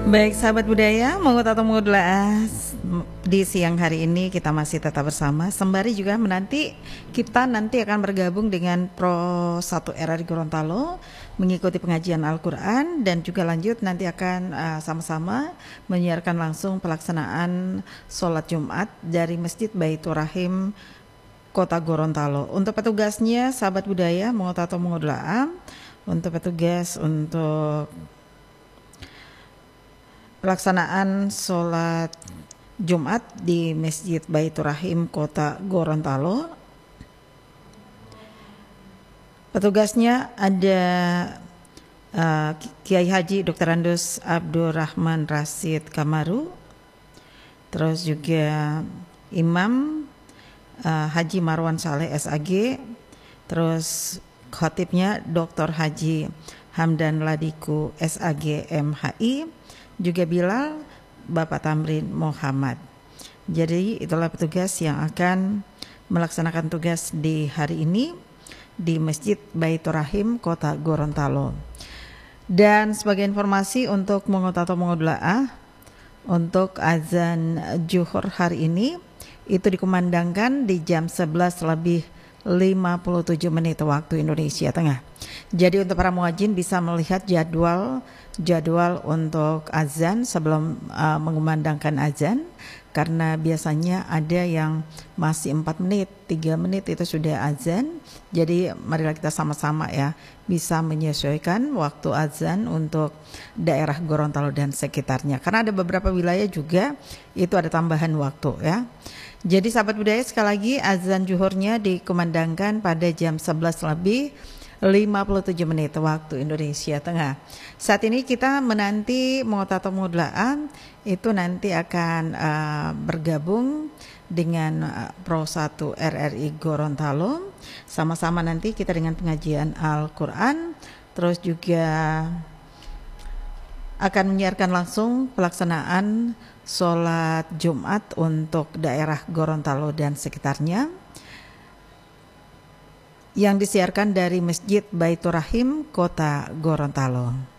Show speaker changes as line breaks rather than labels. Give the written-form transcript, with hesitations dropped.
Baik sahabat budaya, Mongo Tato Mongo Delaas. Di siang hari ini kita masih tetap bersama. Sembari juga menanti kita nanti akan bergabung dengan Pro 1 RRI Gorontalo mengikuti pengajian Al-Quran, dan juga lanjut nanti akan sama-sama menyiarkan langsung pelaksanaan sholat Jumat dari Masjid Baitur Rahim Kota Gorontalo. Untuk petugasnya sahabat budaya Mongo Tato Mongo Delaas, untuk petugas untuk pelaksanaan sholat Jumat di Masjid Baitur Rahim Kota Gorontalo. Petugasnya ada Kiai Haji Dr. Andus Abdurrahman Rasid Kamaru, terus juga Imam Haji Marwan Saleh SAG, terus khotibnya Dr. Haji Hamdan Ladiku SAG MHI, juga Bilal Bapak Tamrin Muhammad. Jadi itulah petugas yang akan melaksanakan tugas di hari ini di Masjid Baitur Rahim Kota Gorontalo. Dan sebagai informasi untuk Mongo Tato Mongo Delaas, untuk azan Zuhur hari ini itu dikumandangkan di jam 11 lebih 57 menit waktu Indonesia Tengah. Jadi untuk para muadzin bisa melihat jadwal untuk azan sebelum mengumandangkan azan, karena biasanya ada yang masih 4 menit, 3 menit itu sudah azan. Jadi marilah kita sama-sama ya bisa menyesuaikan waktu azan untuk daerah Gorontalo dan sekitarnya, karena ada beberapa wilayah juga itu ada tambahan waktu ya. Jadi sahabat budaya, sekali lagi azan zuhurnya dikumandangkan pada jam 11 lebih 57 menit waktu Indonesia Tengah. Saat ini kita menanti Mongo Tato Mongo Delaas itu nanti akan bergabung dengan Pro 1 RRI Gorontalo. Sama-sama nanti kita dengan pengajian Al-Quran, terus juga akan menyiarkan langsung pelaksanaan sholat Jumat untuk daerah Gorontalo dan sekitarnya yang disiarkan dari Masjid Baitur Rahim Kota Gorontalo.